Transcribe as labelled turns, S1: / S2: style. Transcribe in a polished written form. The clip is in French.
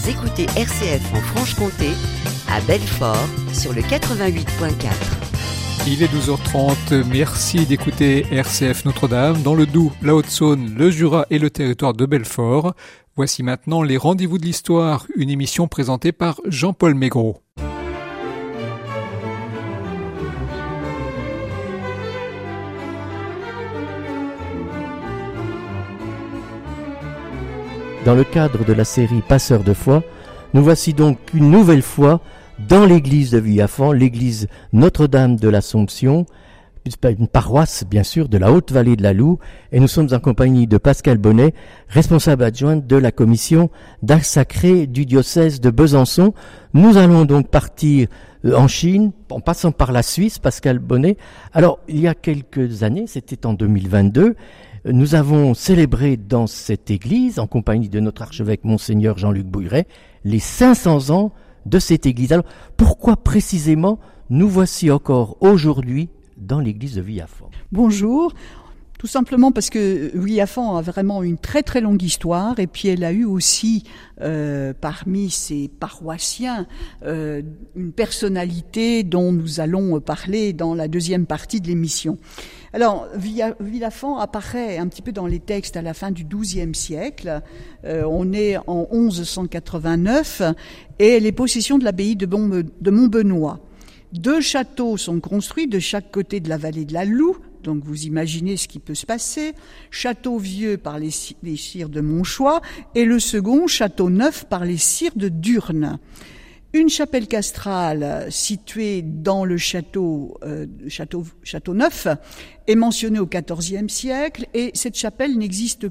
S1: Vous écoutez RCF en Franche-Comté, à Belfort, sur le 88.4.
S2: Il est 12h30, merci d'écouter RCF Notre-Dame dans le Doubs, la Haute-Saône, le Jura et le territoire de Belfort. Voici maintenant les Rendez-vous de l'Histoire, une émission présentée par Jean-Paul Maigret.
S3: Dans le cadre de la série Passeurs de foi, nous voici donc une nouvelle fois dans l'église de Vuillafans, l'église Notre-Dame de l'Assomption, une paroisse bien sûr de la Haute-Vallée de la Loue, et nous sommes en compagnie de Pascal Bonnet, responsable adjointe de la commission d'art sacré du diocèse de Besançon. Nous allons donc partir en Chine, en passant par la Suisse, Pascal Bonnet. Alors, il y a quelques années, c'était en 2022, nous avons célébré dans cette église, en compagnie de notre archevêque Monseigneur Jean-Luc Bouilleret, les 500 ans de cette église. Alors, pourquoi précisément nous voici encore aujourd'hui dans l'église de Vuillafans?
S4: Bonjour. Tout simplement parce que Vuillafans a vraiment une très très longue histoire, et puis elle a eu aussi parmi ses paroissiens une personnalité dont nous allons parler dans la deuxième partie de l'émission. Alors, Vuillafans apparaît un petit peu dans les textes à la fin du XIIe siècle. On est en 1189 et elle est possession de l'abbaye de Montbenoît. 2 châteaux sont construits de chaque côté de la vallée de la Loue, donc vous imaginez ce qui peut se passer. Château vieux par les sires de Montchoix et le second, château neuf par les sires de Durnes. Une chapelle castrale située dans le château neuf est mentionnée au XIVe siècle, et cette chapelle n'existe